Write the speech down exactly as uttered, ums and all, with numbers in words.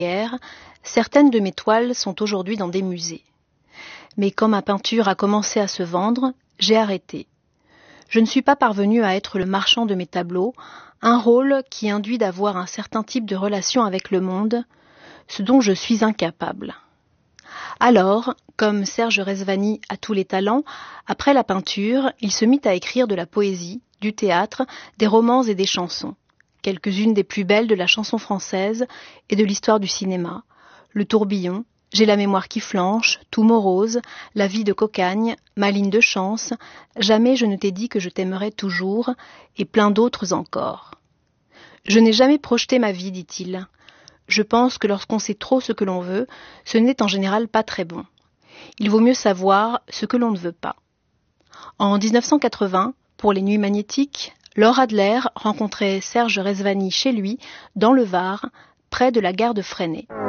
certaines de mes toiles sont aujourd'hui dans des musées. Mais quand ma peinture a commencé à se vendre, j'ai arrêté. Je ne suis pas parvenue à être le marchand de mes tableaux, un rôle qui induit d'avoir un certain type de relation avec le monde, ce dont je suis incapable. Alors, comme Serge Rezvani a tous les talents, après la peinture, il se mit à écrire de la poésie, du théâtre, des romans et des chansons, quelques-unes des plus belles de la chanson française et de l'histoire du cinéma, Le Tourbillon, J'ai la mémoire qui flanche, Tout morose, La vie de cocagne, Ma ligne de chance, Jamais je ne t'ai dit que je t'aimerais toujours, et plein d'autres encore. Je n'ai jamais projeté ma vie, dit-il. Je pense que lorsqu'on sait trop ce que l'on veut, ce n'est en général pas très bon. Il vaut mieux savoir ce que l'on ne veut pas. En dix-neuf cent quatre-vingts, pour les Nuits magnétiques, Laure Adler rencontrait Serge Rezvani chez lui, dans le Var, près de la gare de Fresnay.